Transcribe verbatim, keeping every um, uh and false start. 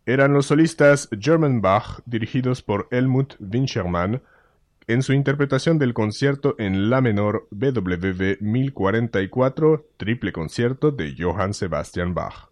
Eran los solistas German Bach, dirigidos por Helmut Winchermann, en su interpretación del concierto en la menor B W V mil cuarenta y cuatro, triple concierto de Johann Sebastian Bach.